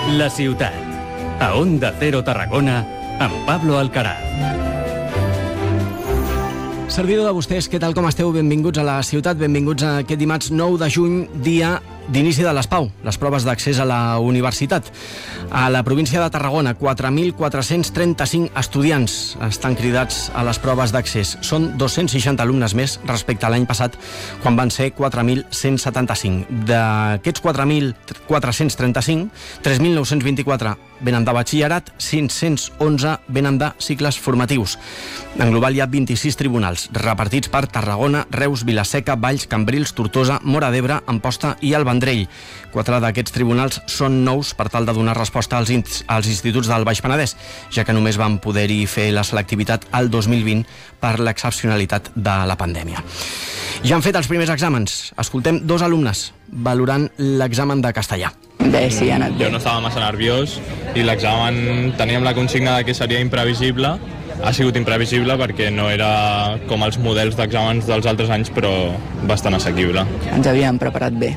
La ciutat. A Onda Cero Tarragona, amb Pablo Alcaraz. Servidor de vostès, què tal com esteu? Benvinguts a la ciutat, benvinguts a aquest dimarts 9 de juny, dia d'inici de les PAU, les proves d'accés a la universitat. A la província de Tarragona, 4.435 estudiants estan cridats a les proves d'accés. Són 260 alumnes més respecte a l'any passat, quan van ser 4.175. D'aquests 4.435, 3.924 venen de batxillerat, 511 venen de cicles formatius. En global hi ha 26 tribunals, repartits per Tarragona, Reus, Vila-seca, Valls, Cambrils, Tortosa, Móra d'Ebre, Amposta i el Vendrell. 4 d'aquests tribunals són nous per tal de donar resposta als instituts del Baix Penedès, ja que només van poder-hi fer la selectivitat al 2020 per l'excepcionalitat de la pandèmia. Ja han fet els primers exàmens. Escoltem dos alumnes valorant l'examen de castellà. Bé, sí, ha anat bé. Jo no estava massa nerviós i l'examen teníem la consigna de que seria imprevisible. Ha sigut imprevisible perquè no era com els models d'exàmens dels altres anys, però bastant assequible. Ens havíem preparat bé.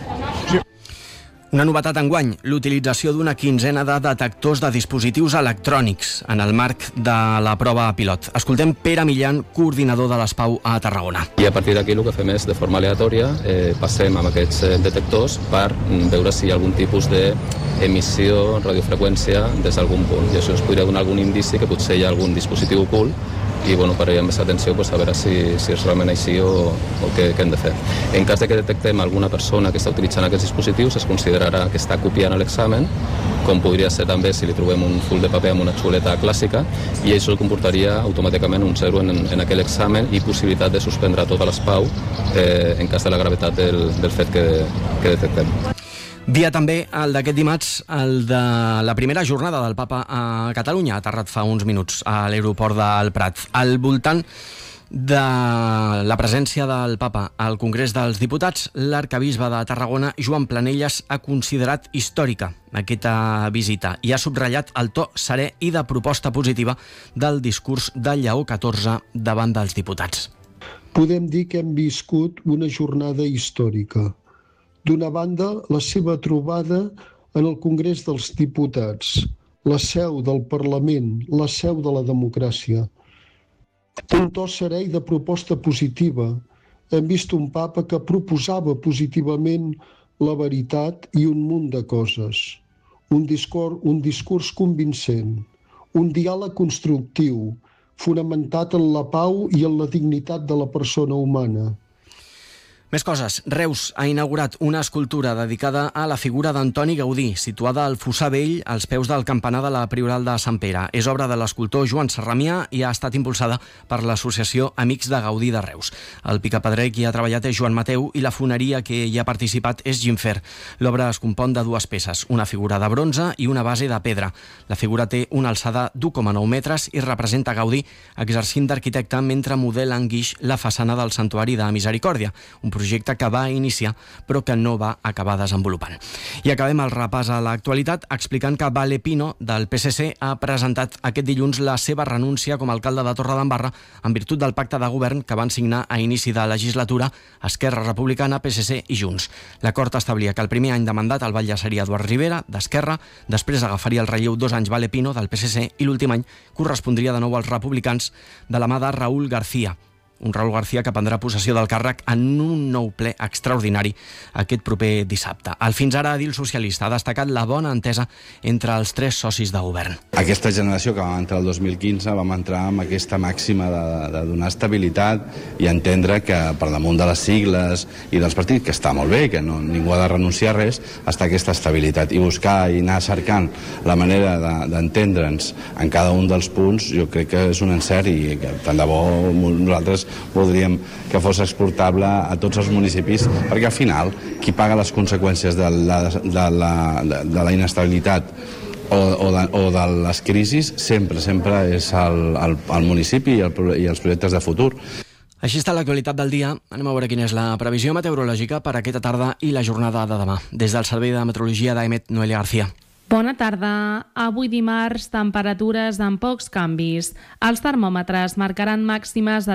Una novetat enguany, l'utilització d'una quinzena de detectors de dispositius electrònics en el marc de la prova pilot. Escoltem Pere Millan, coordinador de les PAU a Tarragona. I a partir d'aquí el que fem és, de forma aleatòria, passem amb aquests detectors per veure si hi ha algun tipus d'emissió, radiofreqüència des d'algun punt. I això ens podria donar algun indici que potser hi ha algun dispositiu ocult i per allà més atenció a veure si és realment així o què hem de fer. En cas de que detectem alguna persona que està utilitzant aquests dispositius, es considerarà que està copiant l'examen, com podria ser també si li trobem un full de paper amb una xuleta clàssica, i això comportaria automàticament un 0 en aquell examen i possibilitat de suspendre totes les PAU en cas de la gravetat del fet que detectem. Dia també, el d'aquest dimarts, el de la primera jornada del Papa a Catalunya, ha aterrat fa uns minuts a l'aeroport del Prat. Al voltant de la presència del Papa al Congrés dels Diputats, l'arcabisbe de Tarragona, Joan Planelles, ha considerat històrica aquesta visita i ha subratllat el to serè i de proposta positiva del discurs de Lleó XIV davant dels diputats. Podem dir que hem viscut una jornada històrica. D'una banda, la seva trobada en el Congrés dels Diputats, la seu del Parlament, la seu de la democràcia. Un to serè i de proposta positiva. Hem vist un papa que proposava positivament la veritat i un munt de coses. Un discurs convincent, un diàleg constructiu, fonamentat en la pau i en la dignitat de la persona humana. Més coses. Reus ha inaugurat una escultura dedicada a la figura d'Antoni Gaudí, situada al Fossar Vell, als peus del campanar de la Prioral de Sant Pere. És obra de l'escultor Joan Serramià i ha estat impulsada per l'associació Amics de Gaudí de Reus. El picapedrer qui ha treballat és Joan Mateu i la foneria que hi ha participat és Gimfer. L'obra es compon de dues peces, una figura de bronze i una base de pedra. La figura té una alçada d'1,9 metres i representa Gaudí exercint d'arquitecte mentre modela en guix la façana del Santuari de Misericòrdia, un projecte que va iniciar però que no va acabar desenvolupant. I acabem el repàs a l'actualitat explicant que Vale Pino, del PSC, ha presentat aquest dilluns la seva renúncia com a alcalde de Torredembarra en virtut del pacte de govern que van signar a inici de legislatura Esquerra Republicana, PSC i Junts. L'acord establia que el primer any de mandat el batlle seria Eduard Rivera, d'Esquerra, després agafaria el relleu 2 anys Vale Pino, del PSC, i l'últim any correspondria de nou als republicans de la mà de Raúl García. Un Raúl García que prendrà possessió del càrrec en un nou ple extraordinari aquest proper dissabte. El fins ara edil socialista ha destacat la bona entesa entre els tres socis de govern. Aquesta generació que vam entrar el 2015 vam entrar amb aquesta màxima de donar estabilitat i entendre que per damunt de les sigles i dels partits, que està molt bé, que ningú ha de renunciar a res, està aquesta estabilitat. I buscar i anar cercant la manera d'entendre'ns en cada un dels punts, jo crec que és un encert i que tant de bo nosaltres voldríem que fos exportable a tots els municipis, perquè al final qui paga les conseqüències de la inestabilitat o de les crisis sempre és el municipi i els projectes de futur. Així està l'actualitat del dia. Anem a veure quina és la previsió meteorològica per aquesta tarda i la jornada de demà. Des del Servei de Meteorologia d'AEMET, Noelia García. Bona tarda. Avui dimarts, temperatures amb pocs canvis. Els termòmetres marcaran màximes de